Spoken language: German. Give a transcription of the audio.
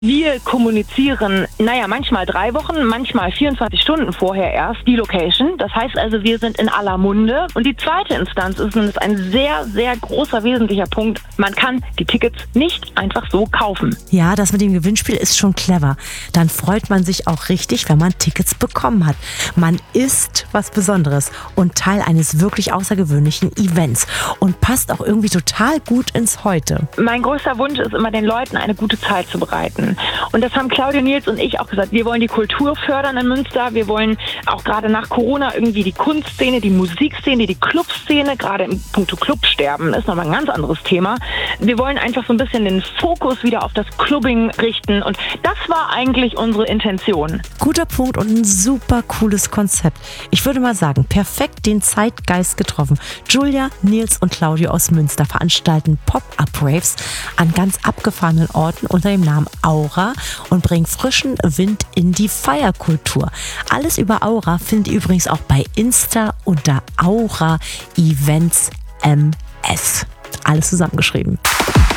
Wir kommunizieren, manchmal 3 Wochen, manchmal 24 Stunden vorher erst die Location. Das heißt also, wir sind in aller Munde. Und die zweite Instanz ist, und das ist ein sehr, sehr großer, wesentlicher Punkt, man kann die Tickets nicht einfach so kaufen. Ja, das mit dem Gewinnspiel ist schon clever. Dann freut man sich auch richtig, wenn man Tickets bekommen hat. Man ist was Besonderes und Teil eines wirklich außergewöhnlichen Events und passt auch irgendwie total gut ins Heute. Mein größter Wunsch ist immer, den Leuten eine gute Zeit zu bereiten. Und das haben Claudia Nils und ich auch gesagt. Wir wollen die Kultur fördern in Münster. Wir wollen auch gerade nach Corona irgendwie die Kunstszene, die Musikszene, die Clubszene, gerade im Punkto Clubsterben, ist nochmal ein ganz anderes Thema. Wir wollen einfach so ein bisschen den Fokus wieder auf das Clubbing richten. Und das war eigentlich unsere Intention. Guter Punkt und ein super cooles Konzept. Ich würde mal sagen, perfekt den Zeitgeist getroffen. Julia, Nils und Claudio aus Münster veranstalten Pop-Up-Raves an ganz abgefahrenen Orten unter dem Namen Aura und bringen frischen Wind in die Feierkultur. Alles über Aura findet ihr übrigens auch bei Insta unter Aura Events MS. Alles zusammengeschrieben.